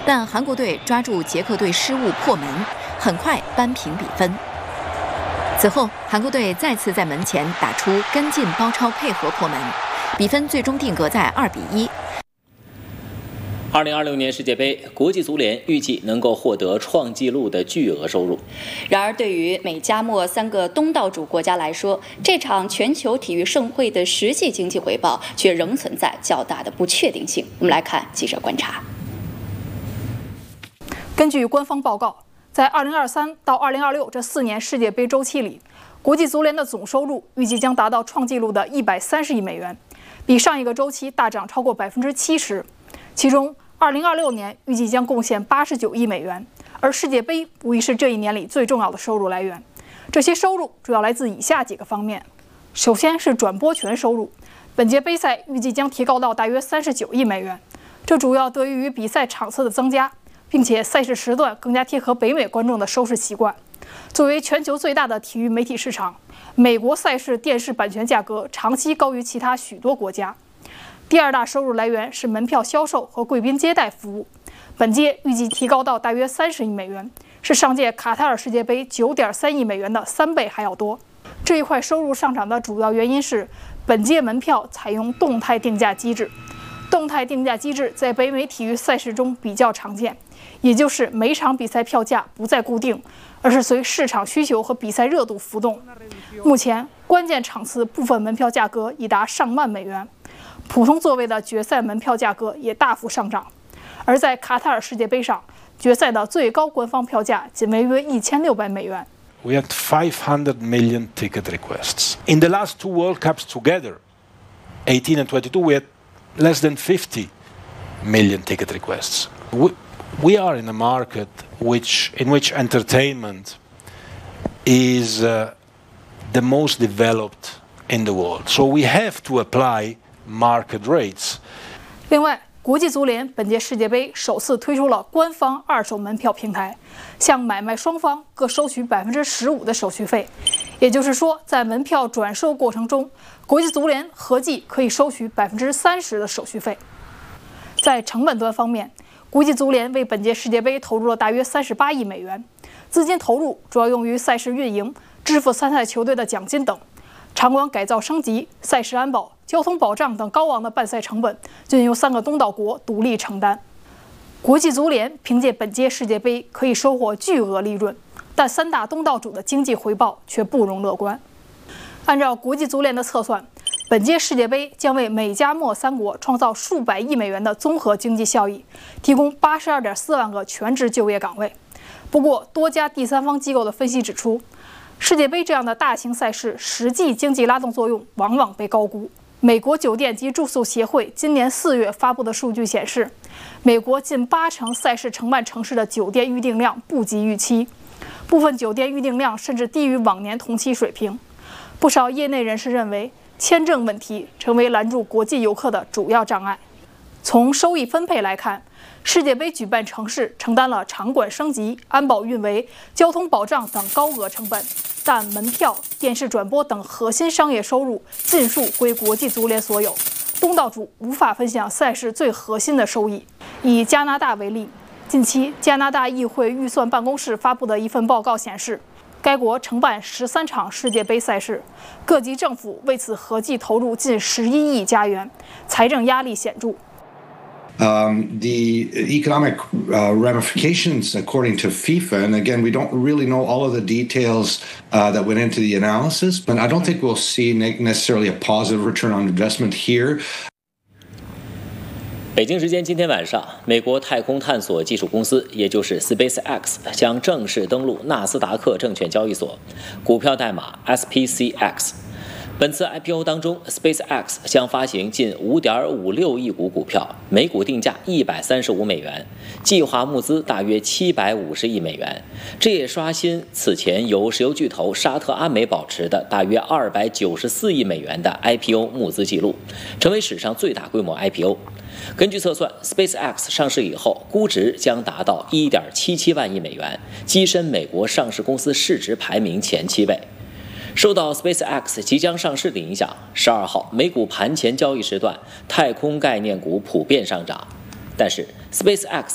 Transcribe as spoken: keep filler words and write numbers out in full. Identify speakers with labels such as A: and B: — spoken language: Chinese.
A: 但韩国队抓住捷克队失误破门，很快扳平比分。此后，韩国队再次在门前打出跟进包抄配合破门，比分最终定格在二比一。
B: 二零二六年世界杯，国际足联预计能够获得创纪录的巨额收入。
C: 然而，对于美加墨三个东道主国家来说，这场全球体育盛会的实际经济回报却仍存在较大的不确定性。我们来看记者观察。
D: 根据官方报告，在二零二三到二零二六这四年世界杯周期里，国际足联的总收入预计将达到创纪录的一百三十亿美元，比上一个周期大涨超过百分之七十。其中，二零二六年预计将贡献八十九亿美元，而世界杯无疑是这一年里最重要的收入来源。这些收入主要来自以下几个方面：首先是转播权收入，本届杯赛预计将提高到大约三十九亿美元，这主要得益于比赛场次的增加，并且赛事时段更加贴合北美观众的收视习惯。作为全球最大的体育媒体市场，美国赛事电视版权价格长期高于其他许多国家。第二大收入来源是门票销售和贵宾接待服务，本届预计提高到大约三十亿美元，是上届卡塔尔世界杯 九点三亿美元的三倍还要多。这一块收入上涨的主要原因是本届门票采用动态定价机制。动态定价机制在北美体育赛事中比较常见，也就是每场比赛票价不再固定，而是随市场需求和比赛热度浮动。目前，关键场次部分门票价格已达上万美元，普通座位的决赛门票价格也大幅上涨。而在卡塔尔世界杯上，决赛的最高官方票价仅为约一千六百美元。
E: We had five hundred million ticket requests. In the last two World Cups together, eighteen and twenty-two, we had less than fifty million ticket requests. We, we are in a market which, in which entertainment is uh, the most developed in the world. So we have to apply market rates.
D: 另外，国际足联本届世界杯首次推出了官方二手门票平台，向买卖双方各收取百分之十五的手续费。也就是说，在门票转售过程中，国际足联合计可以收取百分之三十的手续费。在成本端方面，国际足联为本届世界杯投入了大约三十八亿美元，资金投入主要用于赛事运营、支付参赛球队的奖金等。场馆改造升级、赛事安保、交通保障等高昂的办赛成本均由三个东道国独立承担。国际足联凭借本届世界杯可以收获巨额利润，但三大东道主的经济回报却不容乐观。按照国际足联的测算，本届世界杯将为美加墨三国创造数百亿美元的综合经济效益，提供八十二点四万个全职就业岗位。不过，多家第三方机构的分析指出，世界杯这样的大型赛事实际经济拉动作用往往被高估。美国酒店及住宿协会今年四月发布的数据显示，美国近八成赛事承办城市的酒店预订量不及预期，部分酒店预订量甚至低于往年同期水平。不少业内人士认为，签证问题成为拦住国际游客的主要障碍。从收益分配来看，世界杯举办城市承担了场馆升级、安保运维、交通保障等高额成本，但门票、电视转播等核心商业收入尽数归国际足联所有，东道主无法分享赛事最核心的收益。以加拿大为例，近期加拿大议会预算办公室发布的一份报告显示，该国承办十三场世界杯赛事，各级政府为此合计投入近十一亿加元，财政压力显著。
F: Um, the economic uh, ramifications, according to FIFA, and again, we don't really know all of the details uh, that went into the analysis, but I don't think we'll see necessarily a positive return on investment here.
B: 北京时间今天晚上，美国太空探索技术公司，也就是 SpaceX 将正式登陆纳斯达克证券交易所，股票代码 S P C X。本次 I P O 当中 ，SpaceX 将发行近 五点五六亿股股票，每股定价一百三十五美元，计划募资大约七百五十亿美元。这也刷新此前由石油巨头沙特阿美保持的大约二百九十四亿美元的 I P O 募资记录，成为史上最大规模 I P O。根据测算 ，SpaceX 上市以后，估值将达到一点七七万亿美元，跻身美国上市公司市值排名前七位。受到 SpaceX 即将上市的影响，十二号美股盘前交易时段，太空概念股普遍上涨。但是 SpaceX